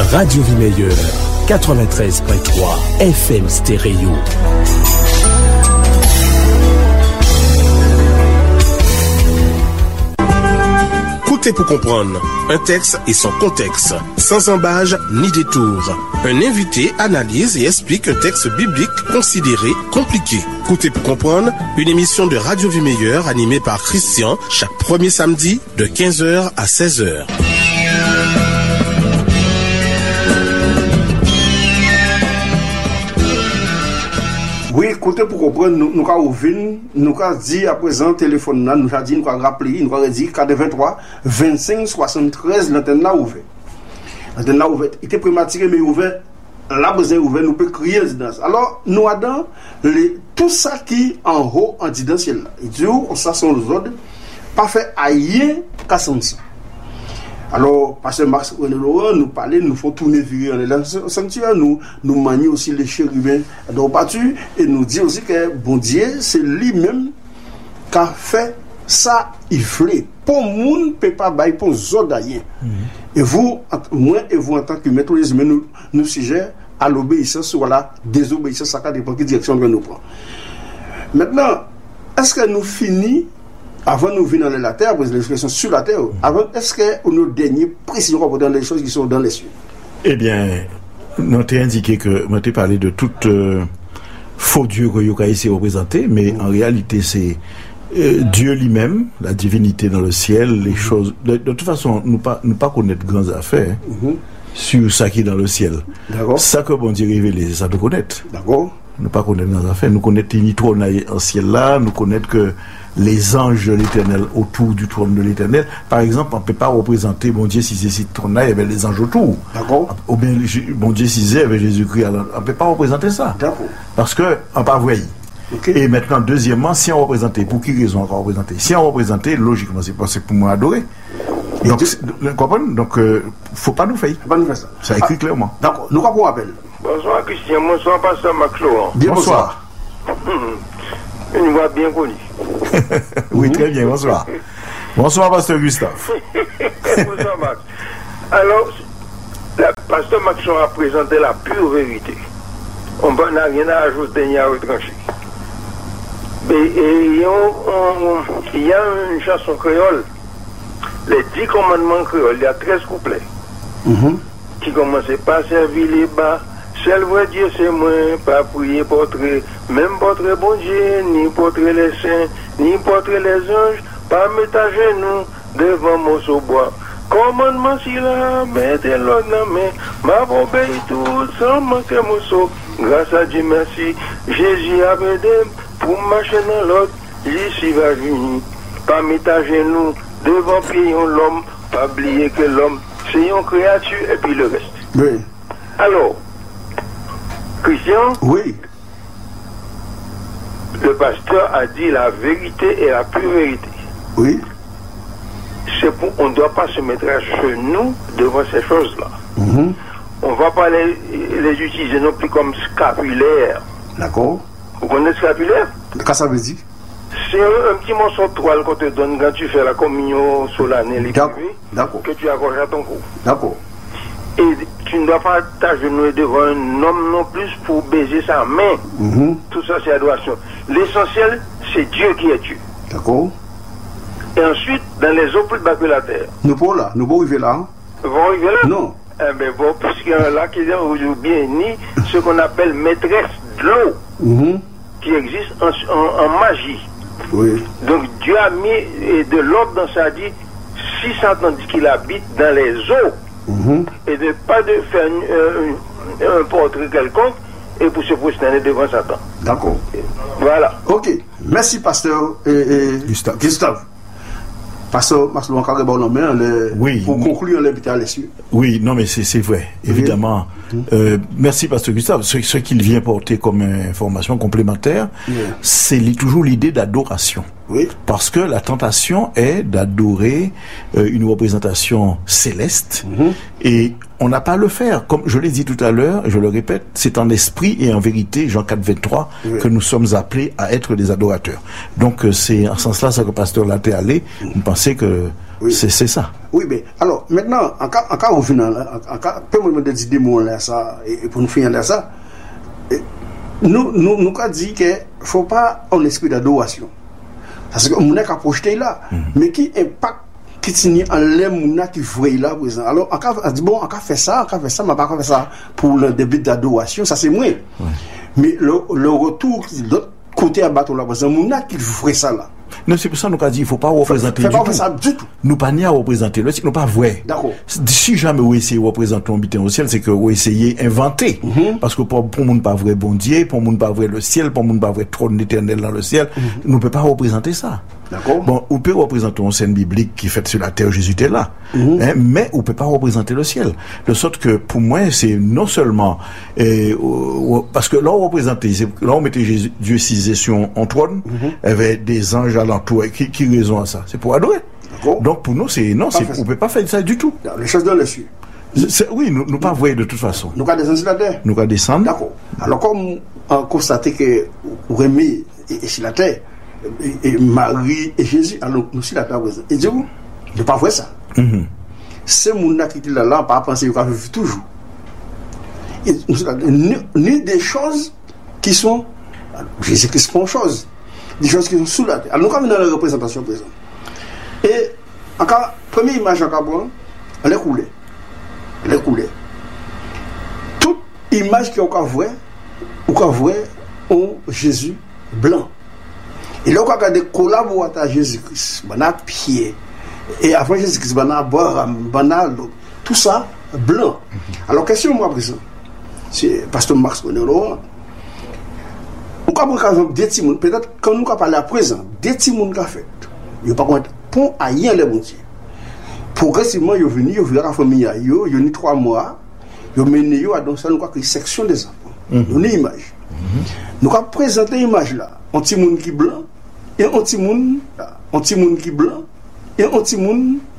Radio Vie Meilleure, 93.3 FM Stéréo. Écoutez pour comprendre, un texte et son contexte, sans embâge ni détour. Un invité analyse et explique un texte biblique considéré compliqué. Écoutez pour comprendre, une émission de Radio Vie Meilleure animée par Christian chaque premier samedi de 15h à 16h. Oui, écoutez, pour comprendre, nous avons ouvert, nous avons dit à présent, téléphone, nous avons dit, nous avons rappelé, nous avons dit 423 25 73, l'antenne là ouverte. L'antenne là ouverte. Il était prématuré, mais ouvert. Là, besoin ouvert, nous pouvons crier résidence. Alors, nous avons tout ça qui en haut, en didentiel. Et du coup, ça sont les autres, pas fait rien qu'à sentir. Alors, Pasteur Max René Laurent nous parlait, nous font tourner virer dans le sanctuaire, nous manions aussi les chérubins dans le battu, et nous dit aussi que bon Dieu, c'est lui-même qui a fait ça, il voulait. Pour moun, ne peut pas bailler pour zodayen. Et vous, moi et vous en tant que maître, les humains, nous suggèrent à l'obéissance ou à la désobéissance, ça dépend de quelle direction nous prend. Maintenant, est-ce que nous finissons avant nous venir dans la terre, poser les questions sur la terre, avant, est-ce que nous derniers précisément dans les choses qui sont dans les cieux? Eh bien, nous avons indiqué que, nous avons parlé de tout faux Dieu que vous avez ici représenté, mais en réalité, c'est Dieu lui-même, la divinité dans le ciel, les choses. De toute façon, nous ne pas connaître grandes affaires sur ça qui est dans le ciel. D'accord. Ça que bon Dieu révélé, c'est ça de connaître. D'accord. Nous pas connaître grandes affaires. Nous connaître les trônes en ciel là, nous connaître que les anges de l'Éternel autour du trône de l'Éternel. Par exemple, on ne peut pas représenter bon Dieu si c'est ce trône-là, il y avait les anges autour. D'accord. Ou bien bon Dieu si c'est avec Jésus-Christ. On ne peut pas représenter ça. D'accord. Parce qu'on ne pas voir. Okay. Et maintenant, deuxièmement, si on représentait, pour qui raison on va représenter? Si on représentait, logiquement, c'est pour moi adorer. Donc, vous comprenez? Donc, faut pas nous faire. Faut pas nous faire ça. Ça écrit clairement. D'accord. Nous avons un appel. Bonsoir Christian, bonsoir Pasteur Max Laurent. Bien bonsoir. Une voix bien connue. Oui, très bien, bonsoir. Bonsoir Pasteur Gustave. Bonsoir Max. Alors, Pasteur Max a présenté la pure vérité. On n'a rien à ajouter ni à retrancher. Mais il y a une chanson créole, les 10 commandements créoles, il y a 13 couplets, qui commençaient par servir les bas. Seul vrai Dieu c'est moi, pas prier portrait, même portrait bon Dieu, ni portrait les saints, ni portrait les anges, pas mettre à genoux devant mon sous-bois. Commandement si là, mettez l'autre dans la main, m'a obéi tout sans manquer mon saut. Grâce à Dieu merci, Jésus a aidé pour marcher dans l'autre, j'y va venir. Pas mettre à genoux devant pied l'homme, pas oublier que l'homme c'est une créature et puis le reste. Oui. Alors, Christian, oui. Le pasteur a dit la vérité et la pure vérité. Oui. On ne doit pas se mettre à genoux devant ces choses-là. On ne va pas les utiliser non plus comme scapulaire. D'accord. Vous connaissez scapulaire? Qu'est-ce que ça veut dire? C'est un petit morceau de toile qu'on te donne quand tu fais la communion solennelle et privée, que tu accroches à ton cou. D'accord. Et tu ne dois pas t'agenouiller devant un homme non plus pour baiser sa main. Tout ça, c'est adoration. L'essentiel, c'est Dieu qui est Dieu. D'accord. Et ensuite, dans les eaux plus bas que la terre. Nous pouvons là, nous pouvons arriver là. Vous arriver là? Non. Eh bien, bon, puisqu'il y a là qui est bien ni ce qu'on appelle maîtresse de l'eau, qui existe en magie. Oui. Donc, Dieu a mis de l'ordre dans sa vie, si Satan dit qu'il habite dans les eaux, et de pas de faire un portrait quelconque, et pour se prosterner devant Satan. D'accord. Voilà. Ok. Merci, pasteur Gustave. Pasteur Marcelo, oui, pour conclure l'invitation à l'essieu. Oui, non, mais c'est vrai, évidemment. Merci, pasteur Gustave. Ce qu'il vient porter comme information complémentaire, c'est toujours l'idée d'adoration. Oui. Parce que la tentation est d'adorer une représentation céleste et on n'a pas à le faire. Comme je l'ai dit tout à l'heure, je le répète, c'est en esprit et en vérité, Jean 4, 23, que nous sommes appelés à être des adorateurs. Donc c'est en ce sens-là ça que le pasteur là est allé. Vous pensez que c'est ça. Oui, mais alors maintenant, en cas au final, en cas, peut-être me dire des mots là ça et pour nous finir là ça, nous avons dit qu'il ne faut pas un esprit d'adoration. Parce que on a qu'à projeter là, mais qui impact qui tient en l'aime qui voit là présent. Alors on a dit bon, on a fait ça, mais pas faire ça pour le début d'adoration, ça c'est moins. Mais le retour de l'autre côté à bateau là présent, on a qui voit ça là. Non, c'est pour ça que nous avons dit qu'il ne faut pas représenter du tout. Nous pas ni à représenter le ciel, nous pas vrai. D'accord. Si jamais vous essayez de représenter un bitin au ciel, c'est que vous essayez d'inventer. Parce que pour le monde pas vrai bon Dieu, pour le monde pas vrai le ciel, pour le monde pas vrai trône éternel dans le ciel, nous ne pouvons pas représenter ça. D'accord. Bon, on peut représenter une scène biblique qui fait sur la terre, Jésus était là. Mais on ne peut pas représenter le ciel. De sorte que pour moi, c'est non seulement parce que là on représentait, là on mettait Jésus, Dieu cisé sur un trône, il y avait des anges alentour. Qui raison à ça? C'est pour adorer. D'accord. Donc pour nous, on ne peut pas faire ça du tout. Les choses dans les cieux. Oui, nous pas voir de toute façon. Nous allons descendre sur la terre. Nous allons descendre. D'accord. Alors comme on constate que Rémi est sur la terre, et Marie et Jésus, alors nous sur la terre présent. Et Dieu, ne pas voir ça. C'est mon qui est là, pas penser qu'il va vivre toujours. Et ni des choses qui sont Jésus-Christ font choses. Des choses qui sont sous la terre. Alors nous, comme dans la représentation présente. Et encore, première image en carbone, elle est coulée. Elle est coulée. Toute image qui est encore vraie, ont Jésus blanc. Et là, on a des collaborateurs à Jésus-Christ, on a pied. Et après Jésus-Christ, on a boire, on a tout ça blanc. Alors, question moi présent, c'est Pasteur Max Bonero. On peut prendre des petits monde, peut-être quand nous parlons à présent, des petits monde qui fait. Il n'y a pas de pont à rien les bon Dieu. Progressivement, ils sont venus, ils ont vu la famille, ils ont eu 3 mois, ils ont mené à donc ça nous croit que section des enfants. Nous avons une image. Nous avons présenté l'image là, un petit monde qui blanc, et un petit monde qui blanc, et un petit monde